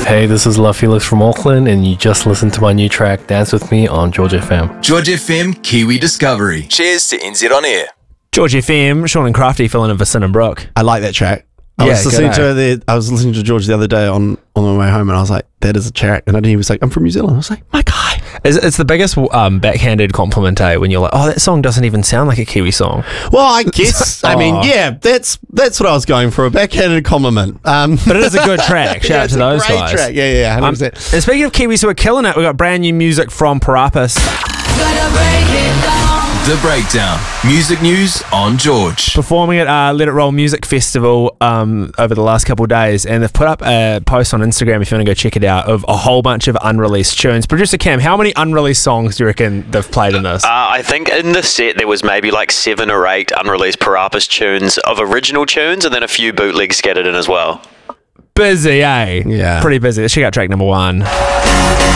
Hey, this is La Felix from Auckland, and you just listened to my new track, Dance With Me, on George FM. George FM, Kiwi Discovery. Cheers to NZ On Air. George FM, Sean and Crafty filling in for Sin and Brooke. I like that track. I was listening to George the other day on my way home, and I was like, that is a track. And then he was like, I'm from New Zealand. I was like, my guy. It's the biggest backhanded compliment, when you're like, oh, that song doesn't even sound like a Kiwi song. Well, I guess, I mean, yeah, that's what I was going for, a backhanded compliment. But it is a good track. Shout out to those great guys. Track. Yeah, 100%. And speaking of Kiwis who are killing it, we've got brand new music from Parappas. The Breakdown. Music news on George. Performing at Let It Roll Music Festival over the last couple of days, and they've put up a post on Instagram if you want to go check it out of a whole bunch of unreleased tunes. Producer Cam, how many unreleased songs do you reckon they've played in this? I think in the set there was maybe like 7 or 8 unreleased Parappas tunes of original tunes, and then a few bootlegs scattered in as well. Busy, eh? Yeah. Pretty busy. Let's check out track number 1.